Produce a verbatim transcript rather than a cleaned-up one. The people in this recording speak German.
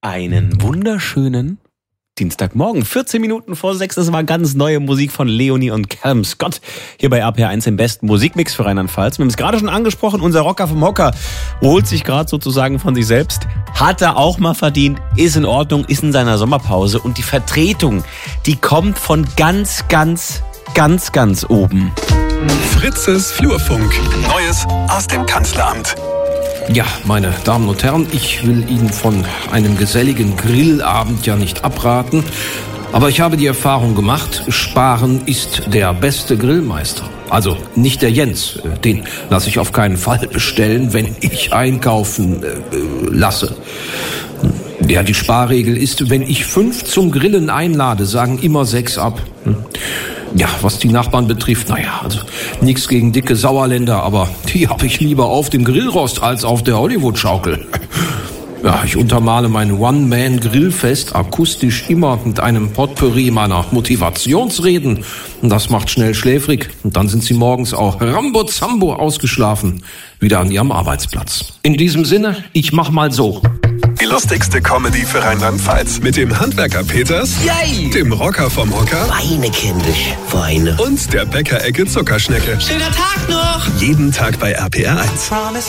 Einen wunderschönen Dienstagmorgen, vierzehn Minuten vor sechs. Das war ganz neue Musik von Leonie und Calum Scott. Hier bei R P R eins im besten Musikmix für Rheinland-Pfalz. Wir haben es gerade schon angesprochen, unser Rocker vom Hocker holt sich gerade sozusagen von sich selbst. Hat er auch mal verdient, ist in Ordnung, ist in seiner Sommerpause. Und die Vertretung, die kommt von ganz, ganz, ganz, ganz oben. Fritzes Flurfunk. Neues aus dem Kanzleramt. Ja, meine Damen und Herren, ich will Ihnen von einem geselligen Grillabend ja nicht abraten. Aber ich habe die Erfahrung gemacht, Sparen ist der beste Grillmeister. Also nicht der Jens, den lasse ich auf keinen Fall bestellen, wenn ich einkaufen äh, lasse. Ja, die Sparregel ist, wenn ich fünf zum Grillen einlade, sagen immer sechs ab. Ja, was die Nachbarn betrifft, naja, also nichts gegen dicke Sauerländer, aber die habe ich lieber auf dem Grillrost als auf der Hollywood-Schaukel. Ja, ich untermale mein One-Man-Grillfest akustisch immer mit einem Potpourri meiner Motivationsreden. Und das macht schnell schläfrig. Und dann sind sie morgens auch Rambo-Zambo ausgeschlafen, wieder an ihrem Arbeitsplatz. In diesem Sinne, ich mach mal so. Die lustigste Comedy für Rheinland-Pfalz mit dem Handwerker Peters, Yay! dem Rocker vom Hocker Weine, kindisch, Weine. und der Bäckerecke Zuckerschnecke. Schöner Tag noch! Jeden Tag bei R P R eins.